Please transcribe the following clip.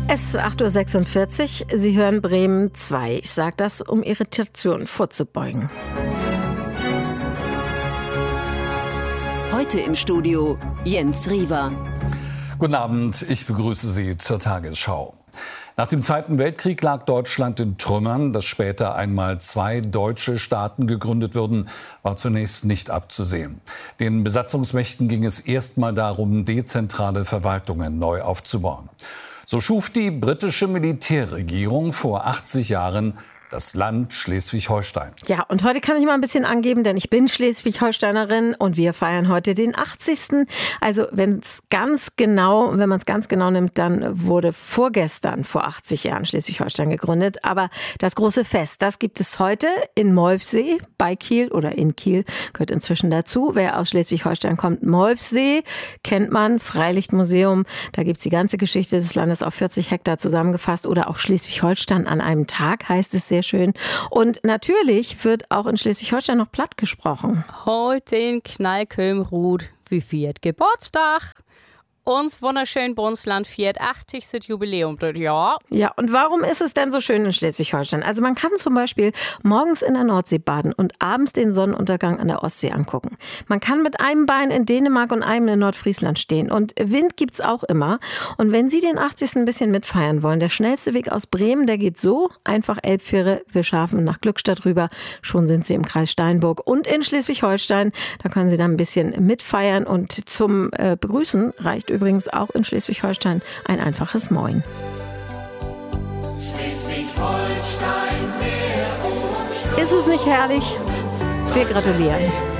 Es ist 8.46 Uhr. Sie hören Bremen 2. Ich sage das, um Irritationen vorzubeugen. Heute im Studio Jens Riewer. Guten Abend, ich begrüße Sie zur Tagesschau. Nach dem Zweiten Weltkrieg lag Deutschland in Trümmern. Dass später einmal zwei deutsche Staaten gegründet würden, war zunächst nicht abzusehen. Den Besatzungsmächten ging es erstmal darum, dezentrale Verwaltungen neu aufzubauen. So schuf die britische Militärregierung vor 80 Jahren das Land Schleswig-Holstein. Ja, und heute kann ich mal ein bisschen angeben, denn ich bin Schleswig-Holsteinerin und wir feiern heute den 80. Also wenn man es ganz genau nimmt, dann wurde vorgestern vor 80 Jahren Schleswig-Holstein gegründet. Aber das große Fest, das gibt es heute in Molfsee bei Kiel oder in Kiel, gehört inzwischen dazu. Wer aus Schleswig-Holstein kommt, Molfsee kennt man, Freilichtmuseum. Da gibt es die ganze Geschichte des Landes auf 40 Hektar zusammengefasst. Oder auch Schleswig-Holstein an einem Tag, heißt es sehr schön. Und natürlich wird auch in Schleswig-Holstein noch platt gesprochen. Heute in Knallkömrud, wie viert Geburtstag. Uns wunderschön Bundesland feiert 80. Jubiläum das Jahr. Ja, und warum ist es denn so schön in Schleswig-Holstein? Also man kann zum Beispiel morgens in der Nordsee baden und abends den Sonnenuntergang an der Ostsee angucken. Man kann mit einem Bein in Dänemark und einem in Nordfriesland stehen. Und Wind gibt's auch immer. Und wenn Sie den 80. ein bisschen mitfeiern wollen, der schnellste Weg aus Bremen, der geht so. Einfach Elbfähre, Wischhafen nach Glückstadt rüber. Schon sind Sie im Kreis Steinburg. Und in Schleswig-Holstein, da können Sie dann ein bisschen mitfeiern. Und zum Begrüßen reicht übrigens auch in Schleswig-Holstein ein einfaches Moin. Schleswig-Holstein, ist es nicht herrlich? Wir gratulieren.